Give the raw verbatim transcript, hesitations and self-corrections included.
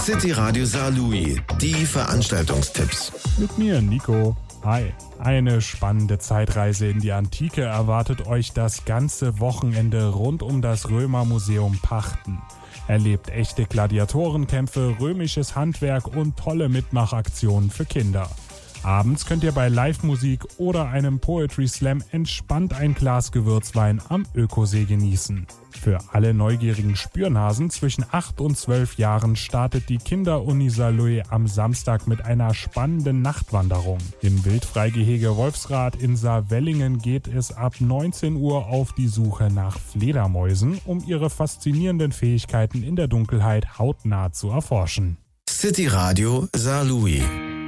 City Radio Saarlouis, die Veranstaltungstipps. Mit mir, Nico. Hi. Eine spannende Zeitreise in die Antike erwartet euch das ganze Wochenende rund um das Römermuseum Pachten. Erlebt echte Gladiatorenkämpfe, römisches Handwerk und tolle Mitmachaktionen für Kinder. Abends könnt ihr bei Live-Musik oder einem Poetry Slam entspannt ein Glas Gewürzwein am Ökosee genießen. Für alle neugierigen Spürnasen zwischen acht und zwölf Jahren startet die Kinderuni Saarlouis am Samstag mit einer spannenden Nachtwanderung. Im Wildfreigehege Wolfsrad in Saarwellingen geht es ab neunzehn Uhr auf die Suche nach Fledermäusen, um ihre faszinierenden Fähigkeiten in der Dunkelheit hautnah zu erforschen. City Radio Saarlouis.